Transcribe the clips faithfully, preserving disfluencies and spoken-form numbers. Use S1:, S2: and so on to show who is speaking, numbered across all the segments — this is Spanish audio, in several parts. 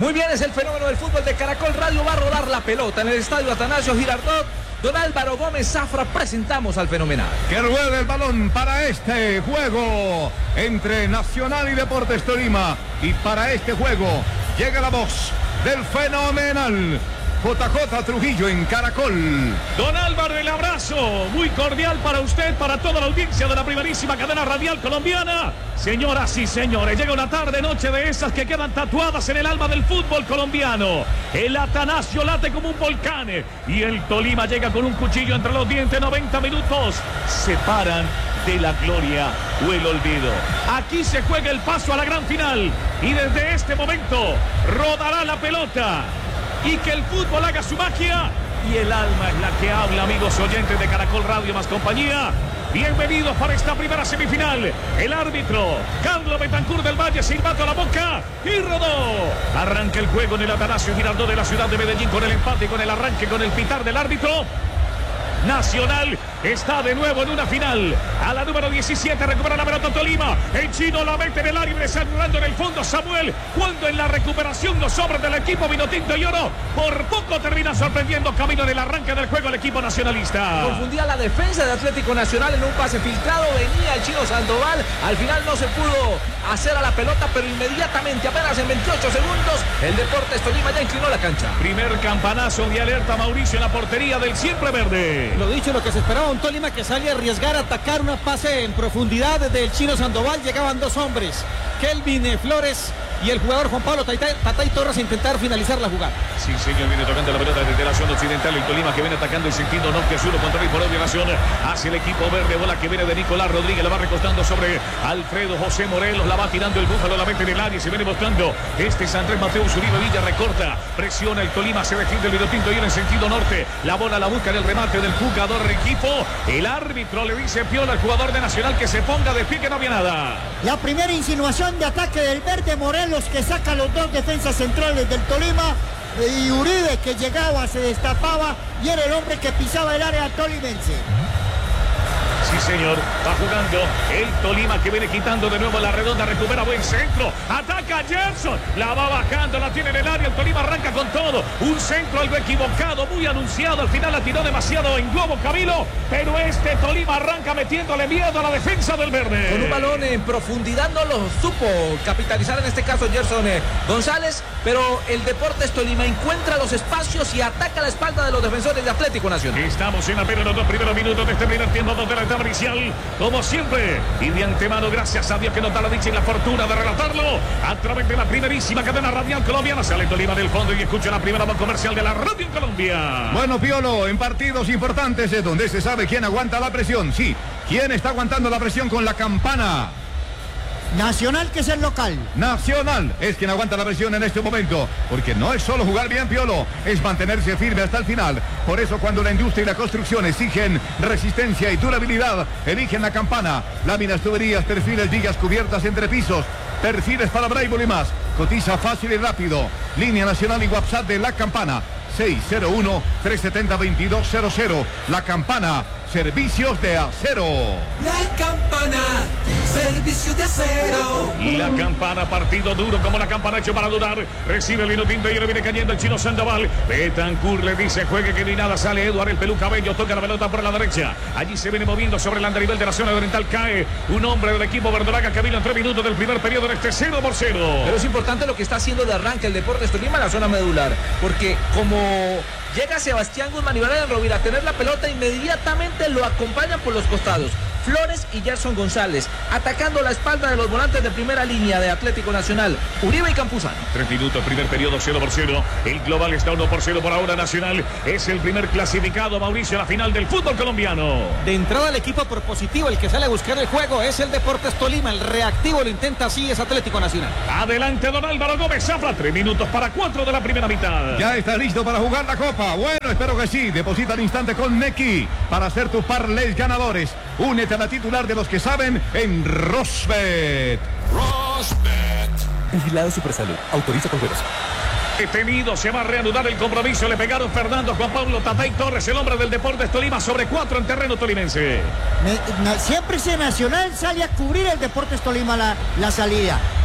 S1: Muy bien, es el fenómeno del fútbol de Caracol Radio. Va a rodar la pelota en el estadio Atanasio Girardot. Don Álvaro Gómez Zafra, presentamos al fenomenal.
S2: Que ruede el balón para este juego entre Nacional y Deportes Tolima. Y para este juego llega la voz del fenomenal J J Trujillo en Caracol.
S3: Don Álvaro, el abrazo muy cordial para usted, para toda la audiencia de la primerísima cadena radial colombiana. Señoras y señores, llega una tarde, noche de esas que quedan tatuadas en el alma del fútbol colombiano. El Atanasio late como un volcán y el Tolima llega con un cuchillo entre los dientes. noventa minutos separan de la gloria o el olvido. Aquí se juega el paso a la gran final y desde este momento rodará la pelota. Y que el fútbol haga su magia y el alma es la que habla, amigos oyentes de Caracol Radio más compañía. Bienvenidos para esta primera semifinal. El árbitro Carlos Betancur del Valle, silbato a la boca y rodó. Arranca el juego en el Atanasio Girardot de la ciudad de Medellín con el empate, con el arranque, con el pitar del árbitro. Nacional está de nuevo en una final. A la número diecisiete recupera la pelota Tolima. El chino la mete en el área, saludando en el fondo Samuel. Cuando en la recuperación los hombres del equipo Vinotinto y Oro por poco termina sorprendiendo camino en el arranque del juego el equipo nacionalista.
S1: Confundía la defensa de Atlético Nacional en un pase filtrado. Venía el chino Sandoval. Al final no se pudo hacer a la pelota, pero inmediatamente, apenas en veintiocho segundos, el Deportes Tolima ya inclinó la cancha.
S3: Primer campanazo de alerta, Mauricio, en la portería del siempre verde.
S4: Lo dicho, lo que se esperaba, un Tolima que salía a arriesgar a atacar una pase en profundidad del chino Sandoval. Llegaban dos hombres, Kelvin Flores y el jugador Juan Pablo Tatay, Tatay Torres, a intentar finalizar la jugada.
S3: Sí, señor, viene tocando la pelota desde la zona occidental. El Tolima que viene atacando en sentido norte-sur, contra y por obligación hacia el equipo verde. Bola que viene de Nicolás Rodríguez, la va recostando sobre Alfredo José Morelos, la va tirando el Búfalo, la mete en el área y se viene mostrando. Este es Andrés Mateo Uribe Villa, recorta, presiona el Tolima, se defiende el Vinotinto y en sentido norte. La bola la busca en el remate del jugador equipo. El árbitro le dice Piola al jugador de Nacional que se ponga de pie, que no había nada.
S5: La primera insinuación de ataque del verde, Morelos que saca los dos defensas centrales del Tolima, y Uribe que llegaba, se destapaba y era el hombre que pisaba el área tolimense.
S3: Sí, señor, va jugando el Tolima que viene quitando de nuevo la redonda, recupera buen centro, ataca Gerson, la va bajando, la tiene en el área, el Tolima arranca con todo, un centro algo equivocado, muy anunciado, al final la tiró demasiado en globo Camilo, pero este Tolima arranca metiéndole miedo a la defensa del verde.
S1: Con un balón en profundidad no lo supo capitalizar en este caso Gerson eh, González, pero el Deportes Tolima encuentra los espacios y ataca la espalda de los defensores de Atlético Nacional.
S3: Estamos en apenas los dos primeros minutos de este primer tiempo de la etapa inicial, como siempre, y de antemano, gracias a Dios que nos da la dicha y la fortuna de relatarlo a través de la primerísima cadena radial colombiana. Sale Tolima del fondo y escucha la primera voz comercial de la radio en Colombia.
S2: Bueno, Piolo, en partidos importantes es donde se sabe quién aguanta la presión. Sí, quién está aguantando la presión con la campana.
S5: Nacional, que es el local.
S2: Nacional es quien aguanta la presión en este momento, porque no es solo jugar bien, Piolo, es mantenerse firme hasta el final. Por eso cuando la industria y la construcción exigen resistencia y durabilidad, eligen la campana. Láminas, tuberías, perfiles, vigas, cubiertas entre pisos, perfiles para Braille y más. Cotiza fácil y rápido. Línea nacional y WhatsApp de la campana seis cero uno, tres siete cero, dos dos cero cero. La campana, servicios de acero.
S6: La campana, servicios de acero.
S3: Y la campana, partido duro como la campana hecho para durar. Recibe el Vinotinto y le viene cayendo el chino Sandoval. Betancur le dice juegue que ni nada. Sale Eduardo el Pelú Cabello, toca la pelota por la derecha. Allí se viene moviendo sobre el andarivel de la zona oriental. Cae un hombre del equipo verdolaga que vino en tres minutos del primer periodo en este cero por cero.
S1: Pero es importante lo que está haciendo de arranque el Deportes Tolima en la zona medular, porque como llega Sebastián Guzmán y Brian Rovira a tener la pelota, inmediatamente lo acompañan por los costados Flores y Gerson González, atacando la espalda de los volantes de primera línea de Atlético Nacional, Uribe y Campuzano.
S3: Tres minutos, primer periodo, cero por cero. El global está uno por cero por ahora. Nacional es el primer clasificado, Mauricio, a la final del fútbol colombiano.
S4: De entrada el equipo propositivo, el que sale a buscar el juego, es el Deportes Tolima. El reactivo lo intenta, así es Atlético Nacional.
S3: Adelante don Álvaro Gómez Zafra, tres minutos para cuatro de la primera mitad.
S2: Ya está listo para jugar la copa. Bueno, espero que sí. Deposita al instante con Neki para hacer tus parlays ganadores. Únete a la titular de los que saben en Rosbet.
S7: Rosbet.
S8: Vigilado Supersalud. Autoriza con juegos.
S3: Detenido, se va a reanudar el compromiso. Le pegaron Fernando Juan Pablo Tatay Torres, el hombre del Deportes Tolima, sobre cuatro en terreno tolimense.
S5: Me, na, siempre ese Nacional sale a cubrir el Deportes Tolima la, la salida.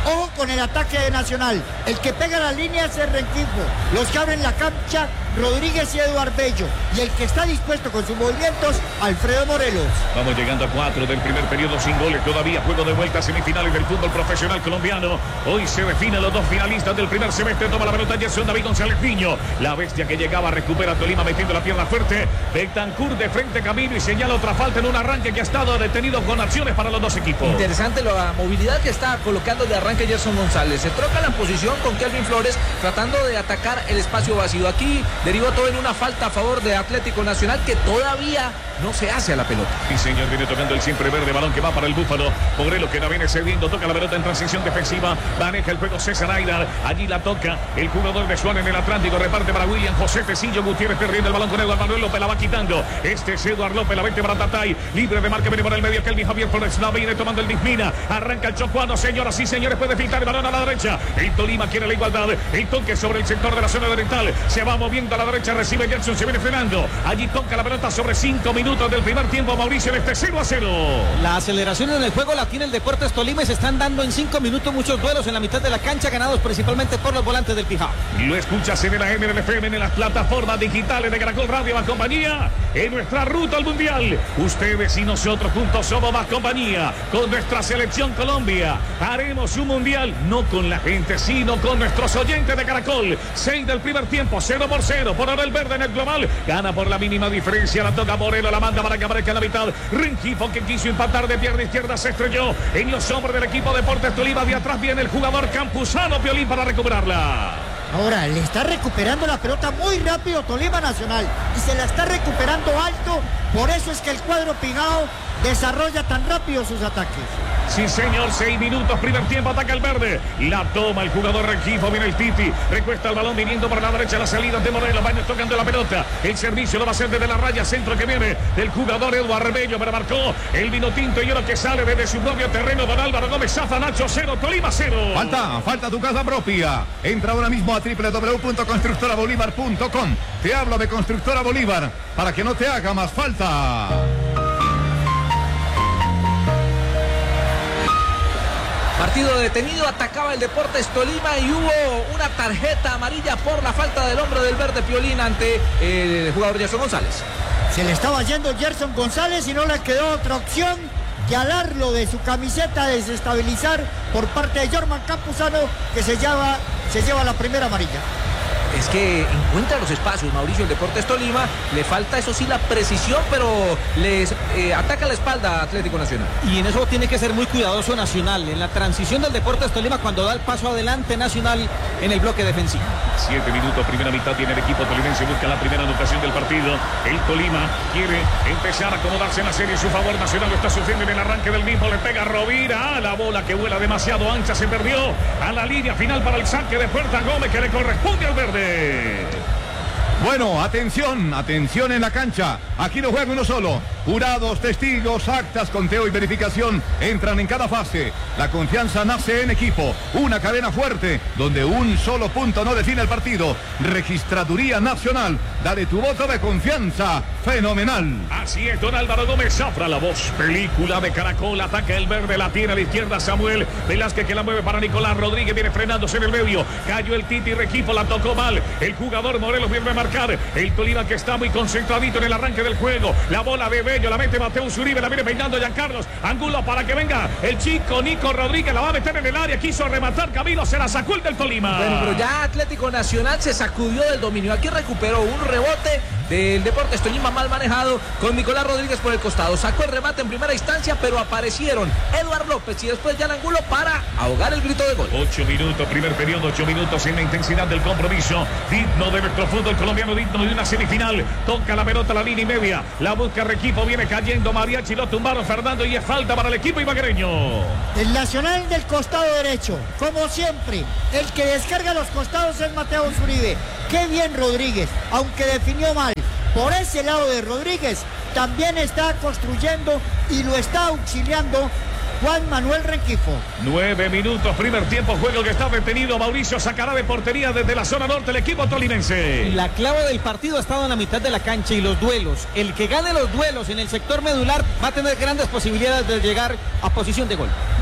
S5: Ojo con el ataque de Nacional. El que pega la línea es el Rengifo. Los que abren la cancha, Rodríguez y Eduard Bello. Y el que está dispuesto con sus movimientos, Alfredo Morelos.
S3: Vamos llegando a cuatro del primer periodo sin goles todavía. Juego de vuelta, semifinales del fútbol profesional colombiano. Hoy se definen los dos finalistas del primer semestre. Toma la pelota Gerson David González Niño. La bestia que llegaba recupera a Tolima metiendo la pierna fuerte. Betancur de frente camino y señala otra falta en un arranque que ha estado detenido con acciones para los dos equipos.
S1: Interesante la movilidad que está colocando de arranque Gerson González. Se troca la posición con Kelvin Flores tratando de atacar el espacio vacío. Aquí derivó todo en una falta a favor de Atlético Nacional que todavía no se hace a la pelota.
S3: Sí, señor, viene tocando el siempre verde balón que va para el Búfalo. Morelos que la viene cediendo, toca la pelota en transición defensiva, maneja el juego César Aidar, allí la toca el jugador de Suárez en el Atlántico, reparte para William José Tecillo Gutiérrez perdiendo el balón con Eduardo Manuel López, la va quitando. Este es Eduardo López, la vente para Tatay, libre de marca, viene por el medio Kelvin Javier Flores, la viene tomando el Dismina, arranca el chocuano, señoras y señores, puede pintar el balón a la derecha. El Tolima quiere la igualdad, el toque sobre el sector de la zona oriental, se va moviendo a la derecha, recibe Gerson, se viene frenando, allí toca la pelota sobre cinco minutos del primer tiempo, Mauricio, en este cero a cero.
S4: La aceleración en el juego la tiene el Deportes Tolima y se están dando en cinco minutos muchos duelos en la mitad de la cancha, ganados principalmente por los volantes del Pijao.
S3: Lo escuchas en el A M, en el F M, en las plataformas digitales de Caracol Radio Más Compañía, en nuestra ruta al Mundial. Ustedes y nosotros juntos somos Más Compañía, con nuestra selección Colombia. Haremos un Mundial, no con la gente, sino con nuestros oyentes de Caracol. seis del primer tiempo, cero por cero, por ahora el verde en el global. Gana por la mínima diferencia, la toca Moreno, la manda para que aparezca en la mitad. Rengifo que quiso empatar de pierna izquierda, se estrelló en los hombros del equipo Deportes Tolima. De atrás viene el jugador Campuzano Piolín para recuperarla.
S5: Ahora le está recuperando la pelota muy rápido Tolima Nacional y se la está recuperando alto, por eso es que el cuadro Pijao desarrolla tan rápido sus ataques.
S3: Sí, señor, seis minutos, primer tiempo, ataca el verde. La toma el jugador Rengifo, viene el Titi, recuesta el balón viniendo por la derecha, la salida de Morelos, Baños tocando la pelota. El servicio lo va a hacer desde la raya, centro que viene del jugador Eduardo Bello, pero marcó el vino tinto y ahora que sale desde su propio terreno, don Álvaro Gómez Zafa, Nacho cero, Tolima cero.
S2: Falta, falta tu casa propia. Entra ahora mismo a doble u doble u doble u punto constructora bolívar punto com. Te hablo de Constructora Bolívar para que no te haga más falta.
S1: Partido detenido, atacaba el Deportes Tolima y hubo una tarjeta amarilla por la falta del hombre del verde Piolín ante el jugador Gerson González.
S5: Se le estaba yendo Gerson González y no le quedó otra opción que alarlo de su camiseta, desestabilizar por parte de Jorman Campuzano, que se lleva, se lleva la primera amarilla.
S1: Es que encuentra los espacios, Mauricio, el Deportes Tolima. Le falta, eso sí, la precisión, pero les eh, ataca la espalda a Atlético Nacional.
S4: Y en eso tiene que ser muy cuidadoso Nacional. En la transición del Deportes Tolima, cuando da el paso adelante Nacional en el bloque defensivo.
S3: Siete minutos, primera mitad, tiene el equipo tolimense, busca la primera anotación del partido. El Tolima quiere empezar a acomodarse en la serie en su favor. Nacional lo está sufriendo en el arranque del mismo. Le pega Rovira a la bola que vuela demasiado ancha, se perdió a la línea final para el saque de puerta Gómez, que le corresponde al verde.
S2: Bueno, atención, atención en la cancha. Aquí no juega uno solo. Jurados, testigos, actas, conteo y verificación entran en cada fase. La confianza nace en equipo. Una cadena fuerte donde un solo punto no define el partido. Registraduría Nacional. Dale tu voto de confianza. Fenomenal.
S3: Así es, don Álvaro Gómez Zafra, la voz. Película de Caracol, ataca el verde, la tiene a la izquierda Samuel Velázquez, que la mueve para Nicolás Rodríguez, viene frenándose en el medio. Cayó el Titi, Rengifo la tocó mal. El jugador Morelos viene a marcar. El Tolima que está muy concentradito en el arranque del juego. La bola de Bello, la mete Mateo Uribe, la viene peinando Giancarlos Angulo para que venga el chico Nico Rodríguez, la va a meter en el área, quiso rematar Camilo, se la sacó el del Tolima.
S1: Bueno, pero ya Atlético Nacional se sacudió del dominio. Aquí recuperó un rebote del Deportes Tolima mal manejado con Nicolás Rodríguez por el costado. Sacó el remate en primera instancia, pero aparecieron Eduard López y después Jan Angulo para ahogar el grito de gol.
S3: Ocho minutos, primer periodo, ocho minutos en la intensidad del compromiso. Digno de nuestro fútbol colombiano, digno de una semifinal. Toca la pelota a la línea y media. La busca el equipo, viene cayendo Mariachi, lo tumbaron Fernando y es falta para el equipo ibaguereño.
S5: El Nacional del costado derecho, como siempre. El que descarga los costados es Mateo Uribe. Qué bien Rodríguez, aunque definió mal. Por ese lado de Rodríguez también está construyendo y lo está auxiliando Juan Manuel Rengifo.
S3: Nueve minutos, primer tiempo, juego que está detenido. Mauricio sacará de portería desde la zona norte el equipo tolimense.
S4: La clave del partido ha estado en la mitad de la cancha y los duelos. El que gane los duelos en el sector medular va a tener grandes posibilidades de llegar a posición de gol.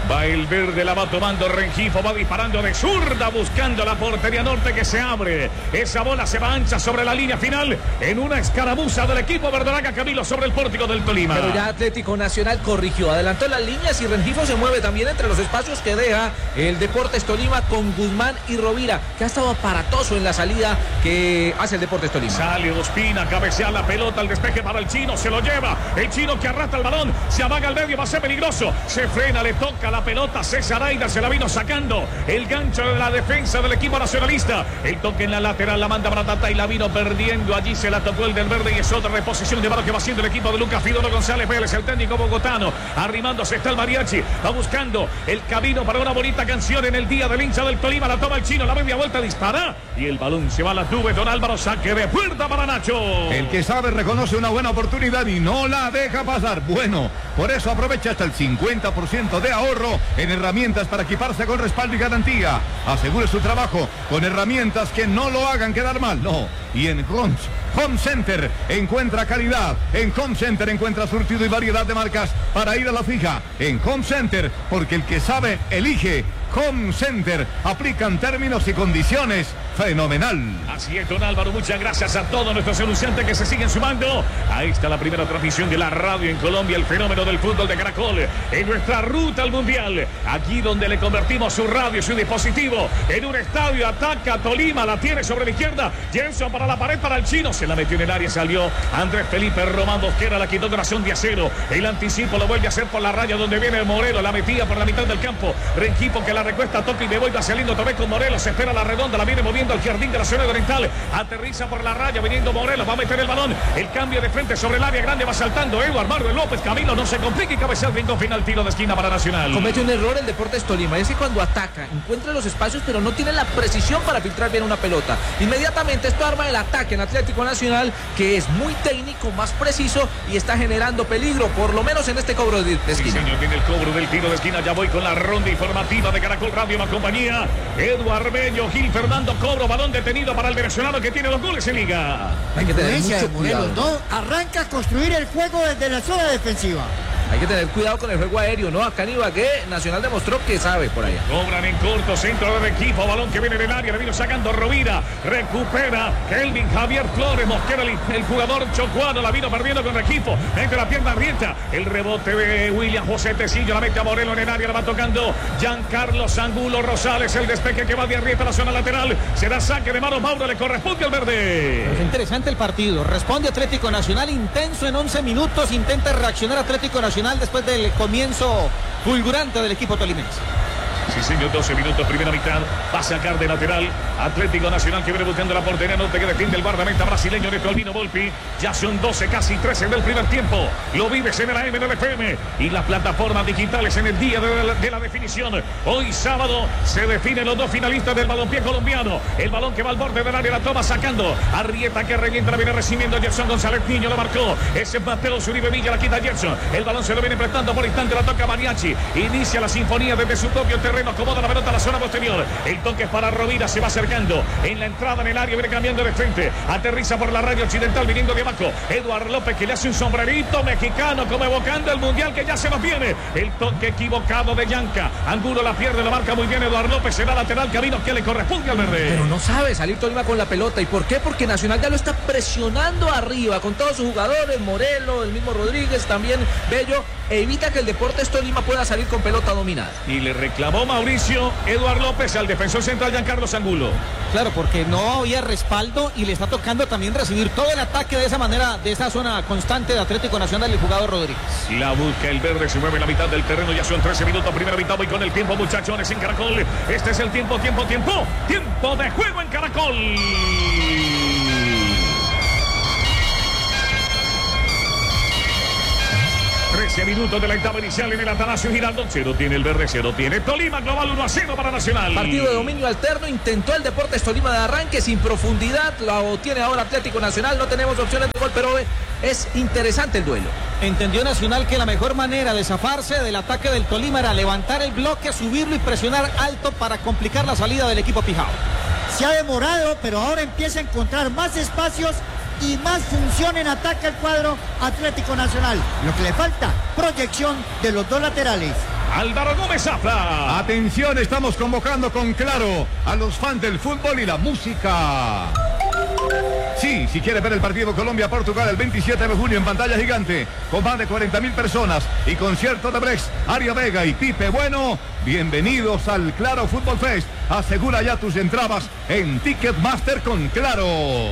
S3: Va el verde, la va tomando Rengifo, va disparando de zurda, buscando la portería norte que se abre. Esa bola se va ancha sobre la línea final en una escaramuza del equipo verdolaga, Camilo, sobre el pórtico del Tolima.
S1: Pero ya Atlético Nacional corrigió, adelantó las líneas y Rengifo se mueve también entre los espacios que deja el Deportes Tolima con Guzmán y Rovira, que ha estado aparatoso en la salida que hace el Deportes Tolima.
S3: Sale Ospina, cabecea la pelota, el despeje para el chino, se lo lleva. El chino que arrastra el balón, se amaga al medio, va a ser peligroso. Se frena, le toca la pelota. César Aida se la vino sacando. El gancho de la defensa del equipo nacionalista. El toque en la lateral, la manda Bratata y la vino perdiendo. Allí se la tocó el del verde y es otra reposición de balón que va haciendo el equipo de Lucas Fidoro González Vélez, el técnico bogotano. Arrimándose está el mariachi. Va buscando el camino para una bonita canción en el día del hincha del Tolima. La toma el chino, la media vuelta, dispara. Y el balón se va a la nube. Don Álvaro, saque de puerta para Nacho.
S2: El que sabe reconoce una buena oportunidad y no la deja pasar. Bueno, por eso aprovecha hasta el cincuenta por ciento de ahorro en herramientas para equiparse con respaldo y garantía. Asegure su trabajo con herramientas que no lo hagan quedar mal. No. Y en Homes Home Center encuentra calidad. En Home Center encuentra surtido y variedad de marcas para ir a la fija. En Home Center, porque el que sabe, elige. Home Center. Aplican términos y condiciones. Fenomenal.
S3: Así es, don Álvaro. Muchas gracias a todos nuestros anunciantes que se siguen sumando. Ahí está la primera transmisión de la radio en Colombia, el fenómeno del fútbol de Caracol. En nuestra ruta al Mundial. Aquí donde le convertimos su radio y su dispositivo en un estadio. Ataca Tolima, la tiene sobre la izquierda. Jenson para la pared, para el chino. Se la metió en el área, salió Andrés Felipe Román Bosquera, la quitó corazón de acero. El anticipo lo vuelve a hacer por la raya donde viene Morelos. La metía por la mitad del campo. Rengifo que la recuesta, toca y me vuelve saliendo otra vez con Morelos. Se espera la redonda, la viene moviendo al jardín de la zona oriental. Aterriza por la raya, viniendo Morelos. Va a meter el balón. El cambio de frente sobre el área grande. Va saltando Eduardo Manuel López. Camilo no se complica y cabecea el rincón final. Tiro de esquina para Nacional.
S1: Comete un error el Deportes Tolima. Es que cuando ataca, encuentra los espacios, pero no tiene la precisión para filtrar bien una pelota. Inmediatamente esto arma el ataque en Atlético Nacional, que es muy técnico, más preciso y está generando peligro, por lo menos en este cobro de, de esquina.
S3: Sí, señor, viene el cobro del tiro de esquina. Ya voy con la ronda informativa de Caracol Radio más compañía. Eduardo Bello, Gil Fernando, cobro, balón detenido para el venezolano que tiene los goles en liga.
S5: Hay que tener mucho cuidado. ¿No? Arranca a construir el juego desde la zona defensiva.
S1: Hay que tener cuidado con el juego aéreo, ¿no? Acá en Ibagué, Nacional demostró que sabe por allá.
S3: Cobran en corto, centro del equipo, balón que viene en el área, le vino sacando Rovira, recupera Kelvin Javier Flores, Mosquera, el, el jugador chocuano, la vino perdiendo con el equipo, mete la pierna abierta, el rebote de William José Tecillo, la mete a Morelo en el área, la va tocando Giancarlo Angulo Rosales, el despeje que va de arriba a la zona lateral, será saque de mano, Mauro, le corresponde al verde.
S4: Es interesante el partido, responde Atlético Nacional, intenso en once minutos, intenta reaccionar Atlético Nacional después del comienzo fulgurante del equipo tolimense.
S3: Sí, señor, doce minutos, primera mitad. Va a sacar de lateral Atlético Nacional que viene buscando la portería norte que defiende el guardameta brasileño Neto Albino Volpi. Ya son doce, casi trece del primer tiempo. Lo vives en el A M del F M y las plataformas digitales en el día de la, de la definición. Hoy sábado se definen los dos finalistas del balompié colombiano. El balón que va al borde del área, la toma sacando. Arrieta que revienta, la viene recibiendo Gerson González Niño, la marcó. Ese es Mateo Zuribe Villa, la quita Gerson. El balón se lo viene prestando por instante, la toca Mariachi. Inicia la sinfonía desde su propio terreno. Acomoda la pelota a la zona posterior. El toque es para Rovira, se va acercando. En la entrada en el área, viene cambiando de frente. Aterriza por la radio occidental, viniendo de abajo. Eduardo López que le hace un sombrerito mexicano, como evocando el mundial que ya se nos viene. El toque equivocado de Yanca. Angulo la pierde, la marca muy bien Eduardo López. Será lateral, camino que le corresponde al verde.
S1: Pero no sabe salir Tolima con la pelota. ¿Y por qué? Porque Nacional ya lo está presionando arriba con todos sus jugadores. Morelo, el mismo Rodríguez, también Bello. Evita que el Deportes Tolima pueda salir con pelota dominada.
S3: Y le reclamó Mauricio Eduardo López al defensor central Giancarlo Angulo.
S4: Claro, porque no había respaldo y le está tocando también recibir todo el ataque de esa manera, de esa zona constante de Atlético Nacional, el jugador Rodríguez.
S3: La busca el verde, se mueve la mitad del terreno, ya son trece minutos, primera mitad, voy con el tiempo, muchachones, en Caracol. Este es el tiempo, tiempo, tiempo, tiempo de juego en Caracol. trece minutos de la etapa inicial en el Atanasio Girardot. Cero tiene el verde, cero tiene Tolima. Global uno a cero para Nacional.
S1: Partido de dominio alterno. Intentó el Deportes Tolima de arranque sin profundidad. Lo tiene ahora Atlético Nacional. No tenemos opciones de gol, pero es interesante el duelo.
S4: Entendió Nacional que la mejor manera de zafarse del ataque del Tolima era levantar el bloque, subirlo y presionar alto para complicar la salida del equipo pijao.
S5: Se ha demorado, pero ahora empieza a encontrar más espacios y más función en ataque al cuadro Atlético Nacional. Lo que le falta, proyección de los dos laterales.
S3: Álvaro Gómez Zafra.
S2: Atención, estamos convocando con Claro a los fans del fútbol y la música. Sí, si quieres ver el partido Colombia-Portugal el veintisiete de junio en pantalla gigante, con más de cuarenta mil personas y concierto de Brex, Aria Vega y Pipe Bueno, bienvenidos al Claro Fútbol Fest. Asegura ya tus entradas en Ticketmaster con Claro.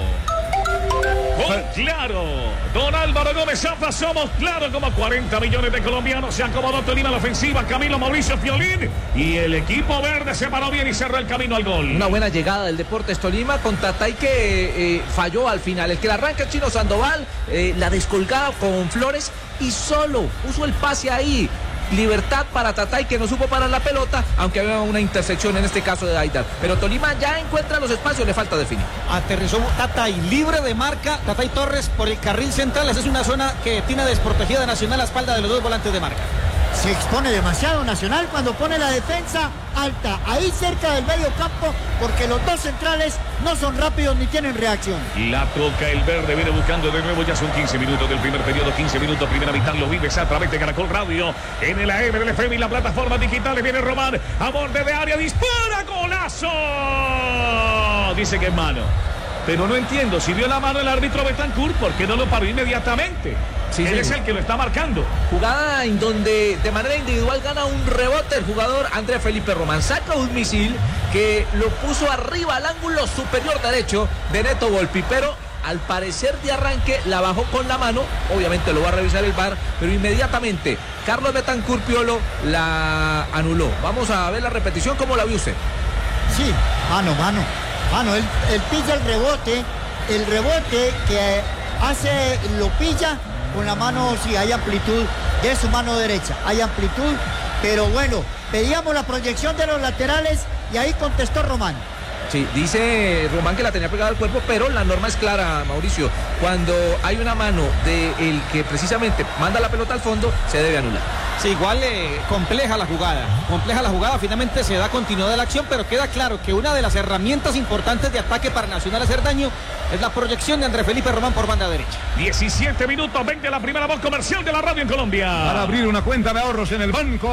S3: Con Claro, don Álvaro Gómez Zafra, somos Claro, como cuarenta millones de colombianos. Se acomodó Tolima a la ofensiva, Camilo Mauricio Fiolín, y el equipo verde se paró bien y cerró el camino al gol.
S1: Una buena llegada del Deportes Tolima con Tatay que eh, falló al final. El que la arranca el Chino Sandoval, eh, la descolgada con Flores y solo puso el pase ahí. Libertad para Tatay, que no supo parar la pelota, aunque había una intersección en este caso de Aidar. Pero Tolima ya encuentra los espacios, le falta definir.
S4: Aterrizó Tatay, libre de marca, Tatay Torres por el carril central. Esa es una zona que tiene desprotegida Nacional a la espalda de los dos volantes de marca.
S5: Se expone demasiado Nacional cuando pone la defensa alta, ahí cerca del medio campo, porque los dos centrales no son rápidos ni tienen reacción.
S3: La toca el verde, viene buscando de nuevo, ya son quince minutos del primer periodo, quince minutos, primera mitad, lo vives a través de Caracol Radio, en el A M del F M y las plataformas digitales. Viene Román, a borde de área, dispara, golazo. Dice que es mano, pero no entiendo, si vio la mano el árbitro Betancourt, ¿por qué no lo paró inmediatamente? Sí, Él sí. es el que lo está marcando.
S1: Jugada en donde de manera individual gana un rebote el jugador André Felipe Román. Saca un misil que lo puso arriba al ángulo superior derecho de Neto Volpi, pero al parecer de arranque la bajó con la mano. Obviamente lo va a revisar el V A R, pero inmediatamente Carlos Betancourt Piolo la anuló. Vamos a ver la repetición, ¿cómo la vio usted?
S5: Sí, mano, mano. Mano, él, él pilla el rebote, el rebote que hace, lo pilla con la mano, sí, hay amplitud de su mano derecha, hay amplitud, pero bueno, pedíamos la proyección de los laterales y ahí contestó Román.
S1: Sí, dice Román que la tenía pegada al cuerpo, pero la norma es clara, Mauricio. Cuando hay una mano del que precisamente manda la pelota al fondo, se debe anular.
S4: Sí, igual eh, compleja la jugada, compleja la jugada, finalmente se da continuidad de la acción, pero queda claro que una de las herramientas importantes de ataque para Nacional hacer daño es la proyección de André Felipe Román por banda derecha.
S3: diecisiete minutos, veinte, la primera voz comercial de la radio en Colombia.
S2: Para abrir una cuenta de ahorros en el banco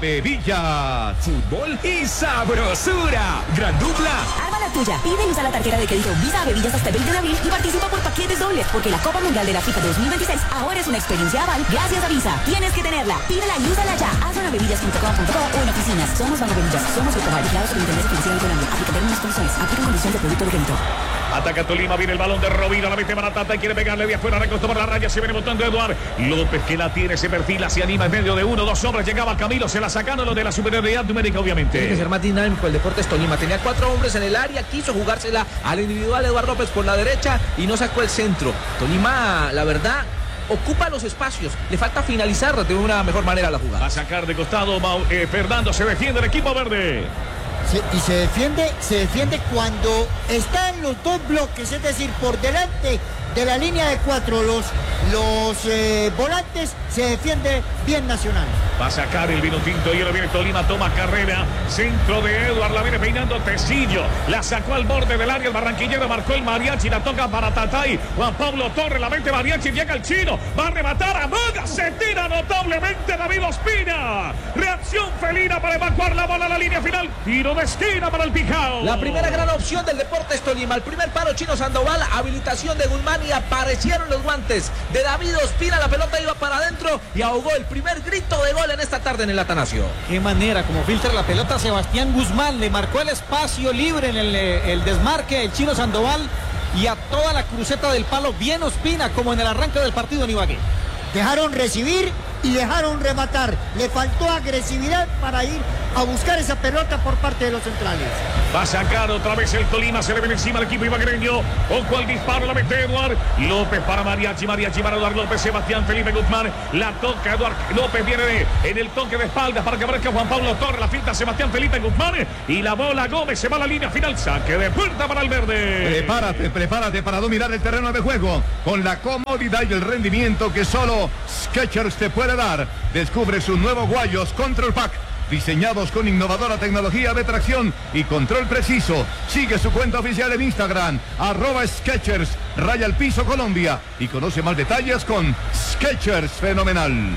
S2: Avevillas.
S8: Fútbol y sabrosura. Gran dupla.
S9: Arma la tuya. Pide y usa la tarjeta de crédito Visa Avevillas hasta el veinte de abril y participa por paquetes dobles, porque la Copa Mundial de la FIFA dos mil veintiséis ahora es una experiencia aval gracias a Visa. Tienes que tenerla. Pídela y úsala ya. Hazlo en avevillas punto com punto co o en oficinas. Somos Banco Avevillas. Somos Grupal, vigilados por Internet Financiero de Colombia. Aplica términos y condiciones. Aplican condiciones de producto de crédito.
S3: Ataca Tolima, viene el balón de Rovira, la mete Baratata y quiere pegarle de afuera, recostó por la raya, se viene botando Eduard López, que la tiene, se perfila, se anima en medio de uno, dos hombres, llegaba Camilo, se la sacaron los de la superioridad numérica, obviamente.
S1: Tiene que ser más dinámico el Deportes Tolima, tenía cuatro hombres en el área, quiso jugársela al individual Eduard López por la derecha y no sacó el centro. Tolima, la verdad, ocupa los espacios, le falta finalizar de una mejor manera la jugada.
S3: Va a sacar de costado, eh, Fernando, se defiende el equipo verde.
S5: Se, y se defiende, se defiende cuando están los dos bloques, es decir, por delante de la línea de cuatro, los, los eh, volantes, se defiende bien Nacional.
S3: Va a sacar el vino tinto y ahora viene Tolima, toma carrera, centro de Eduard, la viene peinando Tecillo, la sacó al borde del área, el barranquillero marcó el mariachi, la toca para Tatay, Juan Pablo Torres, la mente mariachi, llega el chino, va a rematar, amaga, se tira notablemente David Ospina, reacción felina para evacuar la bola a la línea final, tiro de esquina para el Pijao.
S1: La primera gran opción del Deportes Tolima, el primer paro Chino Sandoval, habilitación de Guzmán y aparecieron los guantes de David Ospina, la pelota iba para adentro y ahogó el primer grito de gol en esta tarde en el Atanasio.
S4: Qué manera, como filtra la pelota Sebastián Guzmán, le marcó el espacio libre en el, el desmarque el Chino Sandoval y a toda la cruceta del palo bien Ospina, como en el arranque del partido en Ibagué.
S5: Dejaron recibir y dejaron rematar, le faltó agresividad para ir a buscar esa pelota por parte de los centrales.
S3: Va a sacar otra vez el Tolima, se le viene encima al equipo ibaguereño. Ojo al disparo, la mete Eduard López para Mariachi, Mariachi para Eduard López, Sebastián Felipe Guzmán, la toca Eduard López, viene de, en el toque de espaldas para que aparezca Juan Pablo Torres, la finta Sebastián Felipe Guzmán y la bola Gómez, se va a la línea final, saque de puerta para el verde.
S2: Prepárate, prepárate para dominar el terreno de juego con la comodidad y el rendimiento que solo Skechers te puede dar. Descubre sus nuevos guayos Control Pack, diseñados con innovadora tecnología de tracción y control preciso. Sigue su cuenta oficial en Instagram, arroba Skechers, raya al piso Colombia, y conoce más detalles con Skechers Fenomenal.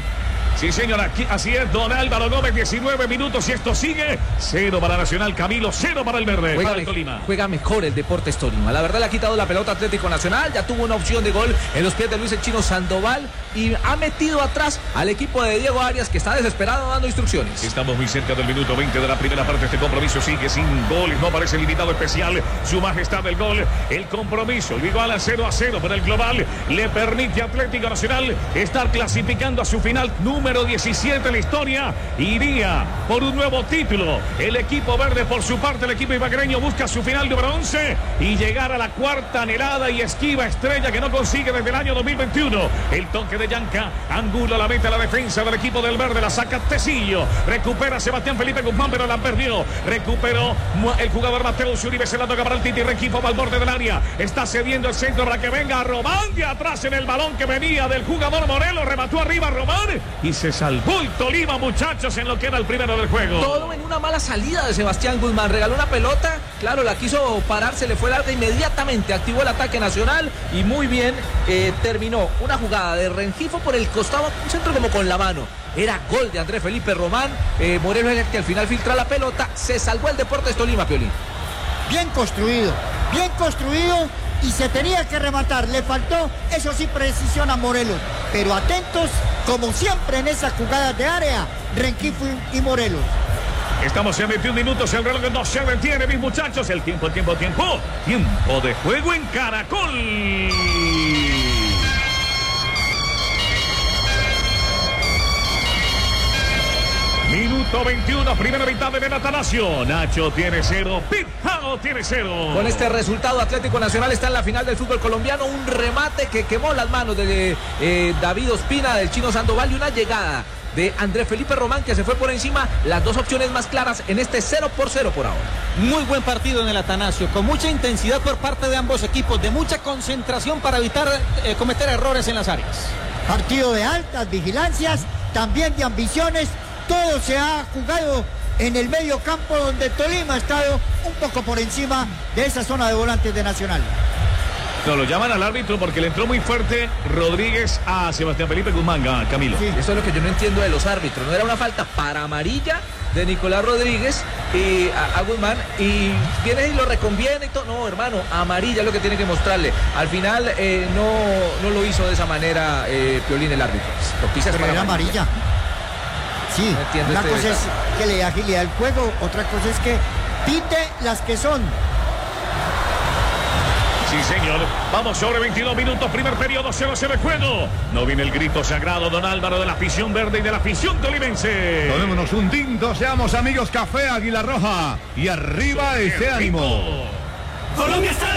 S3: Sí, señor, aquí, así es, don Álvaro Gómez, diecinueve minutos y esto sigue. Cero para Nacional, Camilo, cero para el Verde.
S1: Juega,
S3: para el
S1: me,
S3: Tolima.
S1: Juega mejor el Deportes Tolima. La verdad le ha quitado la pelota Atlético Nacional, ya tuvo una opción de gol en los pies de Luis el Chino Sandoval y ha metido atrás al equipo de Diego Arias que está desesperado dando instrucciones.
S3: Estamos muy cerca del minuto veinte de la primera parte. Este compromiso sigue sin goles, no parece el invitado especial. Su majestad del gol, el compromiso, el igual a cero a cero, pero el global le permite a Atlético Nacional estar clasificando a su final número diecisiete en la historia. Iría por un nuevo título. El equipo verde, por su parte, el equipo ibaguereño busca su final número once y llegar a la cuarta anhelada y esquiva estrella que no consigue desde el año dos mil veintiuno. El toque de Yanca, Angulo la mete a la defensa del equipo del verde, la saca Tecillo, recupera Sebastián Felipe Guzmán, pero la perdió. Recuperó el jugador Mateo Uribe, se la toca para el Titi Rengifo, va al borde del área, está cediendo el centro para que venga Román de atrás en el balón que venía del jugador Morelos, remató arriba Román y se salvó el Tolima, muchachos, en lo que era el primero del juego.
S1: Todo en una mala salida de Sebastián Guzmán, regaló una pelota, claro, la quiso parar, se le fue larga, inmediatamente activó el ataque nacional y muy bien eh, terminó una jugada de Rengifo por el costado, un centro como con la mano. Era gol de Andrés Felipe Román. eh, Morelos es el que al final filtra la pelota, se salvó el Deportes Tolima, Piolín.
S5: Bien construido, bien construido y se tenía que rematar, le faltó, eso sí, precisión a Morelos, pero atentos como siempre en esas jugadas de área, Rengifo y Morelos.
S3: Estamos en veintiún minutos, el reloj no se detiene, mis muchachos, el tiempo, el tiempo, tiempo, tiempo de juego en Caracol. Minuto veintiuno, primera mitad de Atanasio. Nacho tiene cero, Pijao tiene cero.
S1: Con este resultado, Atlético Nacional está en la final del fútbol colombiano. Un remate que quemó las manos de eh, David Ospina, del Chino Sandoval, y una llegada de Andrés Felipe Román que se fue por encima. Las dos opciones más claras en este cero por cero por ahora.
S4: Muy buen partido en el Atanasio, con mucha intensidad por parte de ambos equipos, de mucha concentración para evitar eh, cometer errores en las áreas.
S5: Partido de altas vigilancias, también de ambiciones. Todo se ha jugado en el medio campo, donde Tolima ha estado un poco por encima de esa zona de volantes de Nacional.
S3: No, lo llaman al árbitro porque le entró muy fuerte Rodríguez a Sebastián Felipe Guzmán, Camilo.
S1: Sí, eso es lo que yo no entiendo de los árbitros. No era una falta para amarilla de Nicolás Rodríguez y a, a Guzmán, y viene y lo reconviene y todo. No, hermano, amarilla es lo que tiene que mostrarle. Al final eh, no, no lo hizo de esa manera eh, Piolín, el árbitro. Lo pisas
S5: Pero
S1: para
S5: era amarilla. Sí,
S1: no
S5: una
S1: este
S5: cosa
S1: detalle.
S5: es que le dé agilidad al juego, otra cosa es que pite las que son.
S3: Sí, señor. Vamos sobre veintidós minutos, primer periodo, cero cero el juego. No viene el grito sagrado, don Álvaro, de la afición verde y de la afición tolimense.
S2: Tomémonos un tinto, seamos amigos, café Águila Roja. Y arriba ese ánimo.
S6: Colombia está